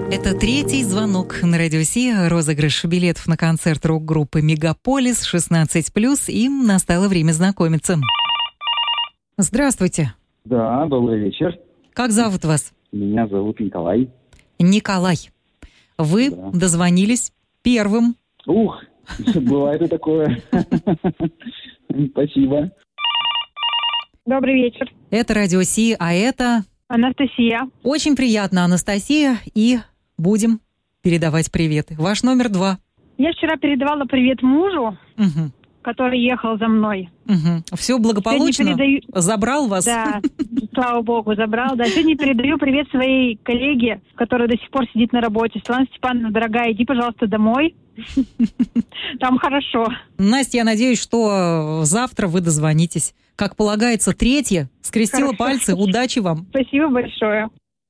Это третий звонок на Радио Си. Розыгрыш билетов на концерт рок-группы «Мегаполис» 16+. Им настало время знакомиться. Здравствуйте. Да, добрый вечер. Как зовут вас? Меня зовут Николай. Николай. Вы дозвонились первым. Ух, бывает и такое. Спасибо. Добрый вечер. Это Радио Си, а это... Анастасия. Очень приятно, Анастасия, и будем передавать приветы. Ваш номер 2. Я вчера передавала привет мужу, Угу. который ехал за мной. Угу. Все благополучно? Забрал вас? Да, слава богу, забрал. Да, сегодня передаю привет своей коллеге, которая до сих пор сидит на работе. Светлана Степановна, дорогая, иди, пожалуйста, домой. Там хорошо. Настя, я надеюсь, что завтра вы дозвонитесь. Как полагается, третья. Скрестила пальцы. Удачи вам. Спасибо большое.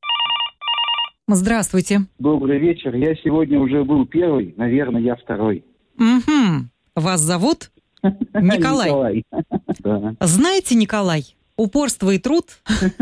Здравствуйте. Добрый вечер. Я сегодня уже был первый, наверное, я второй. Угу. Вас зовут? Николай. Да. Знаете, Николай, упорство и труд.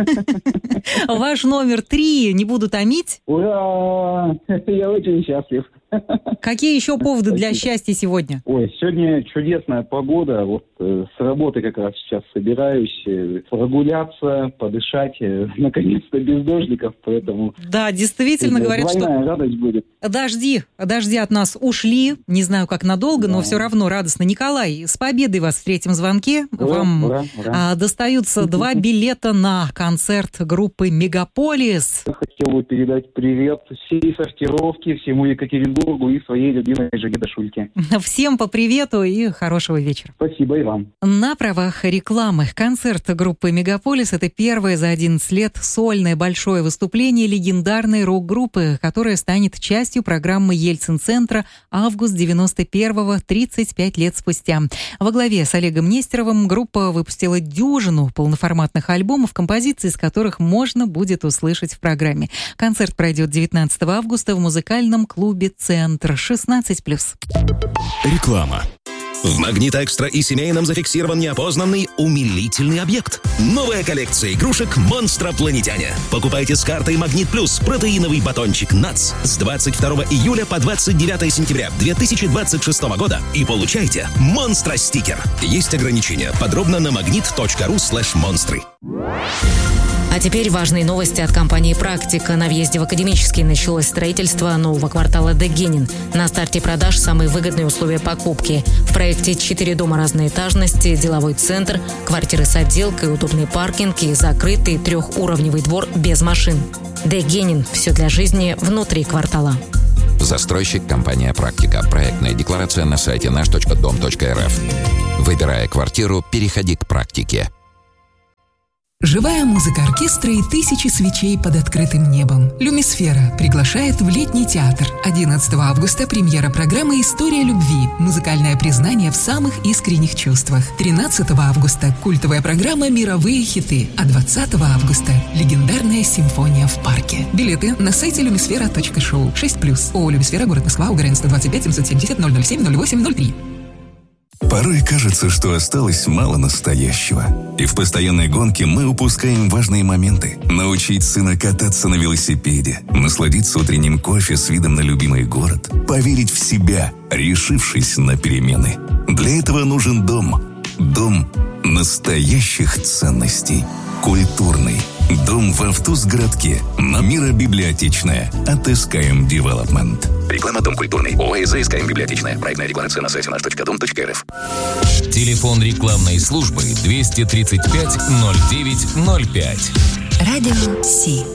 Ваш номер 3, не буду томить. Ура! Я очень счастлив. Какие еще поводы для счастья сегодня? Ой, сегодня чудесная погода. Вот с работы как раз сейчас собираюсь прогуляться, подышать. Наконец-то без дождиков, поэтому... Да, действительно говорят, что... Двойная радость будет. Дожди от нас ушли. Не знаю, как надолго, но все равно радостно. Николай, с победой вас в третьем звонке. Вам достаются 2 билета на концерт группы «Мегаполис». Хотел бы передать привет всей сортировке, всему Екатеринбургу и своей любимой жене Дашульке. Всем по привету и хорошего вечера. Спасибо и вам. На правах рекламы. Концерт группы «Мегаполис» — это первое за 11 лет сольное большое выступление легендарной рок-группы, которая станет частью программы Ельцин-центра «Август 91-го», 35 лет спустя. Во главе с Олегом Нестеровым группа выпустила дюжину полноформатных альбомов, композиции из которых можно будет услышать в программе. Концерт пройдет 19 августа в музыкальном клубе «Центр» 16+. Реклама. В «Магнит Экстра» и семейном зафиксирован неопознанный умилительный объект. Новая коллекция игрушек «Монстропланетяне». Покупайте с картой «Магнит Плюс» протеиновый батончик «НАЦ» с 22 июля по 29 сентября 2026 года и получайте «Монстро-стикер». Есть ограничения. Подробно на magnet.ru/монстры. А теперь важные новости от компании «Практика». На въезде в Академический началось строительство нового квартала Дегенин. На старте продаж самые выгодные условия покупки. В проекте 4 дома разной этажности, деловой центр, квартиры с отделкой, удобный паркинг и закрытый 3-уровневый двор без машин. Дегенин. Все для жизни внутри квартала. Застройщик компания «Практика». Проектная декларация на сайте наш.дом.рф. Выбирая квартиру, переходи к «Практике». Живая музыка оркестра и тысячи свечей под открытым небом. «Люмисфера» приглашает в летний театр. 11 августа премьера программы «История любви». Музыкальное признание в самых искренних чувствах. 13 августа культовая программа «Мировые хиты». А 20 августа легендарная симфония в парке. Билеты на сайте lumisfera.show. 6+. ООО «Люмисфера», город Москва, УГРН 125 770 007 08 03. Порой кажется, что осталось мало настоящего. И в постоянной гонке мы упускаем важные моменты. Научить сына кататься на велосипеде, насладиться утренним кофе с видом на любимый город, поверить в себя, решившись на перемены. Для этого нужен дом. Дом настоящих ценностей. Культурный. Дом в Автузгородке. На Мира-библиотечная. От SKM Development. Реклама «Дом культурный». ОАО «СКМ Библиотечная». Проектная декларация на сайте наш.дом.рф. Телефон рекламной службы 235 09 05. Радио Си.